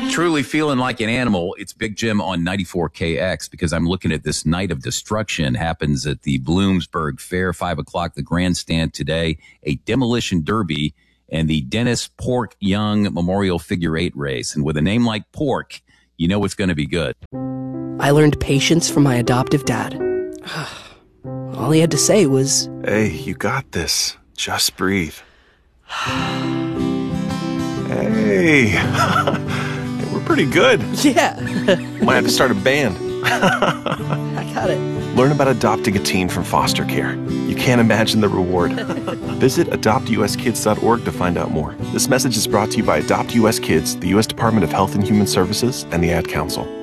Truly feeling like an animal. It's Big Jim on 94KX because I'm looking at this Night of Destruction. Happens at the Bloomsburg Fair, 5 o'clock, the grandstand today, a demolition derby, and the Dennis Pork Young Memorial Figure 8 race. And with a name like Pork, you know it's going to be good. I learned patience from my adoptive dad. All he had to say was, "Hey, you got this. Just breathe." Hey. We're pretty good. yeah. Might have to start a band. I got it. Learn about adopting a teen from foster care. You can't imagine the reward. Visit adoptuskids.org to find out more. This message is brought to you by Adopt US Kids, the U.S. Department of Health and Human Services, and the Ad Council.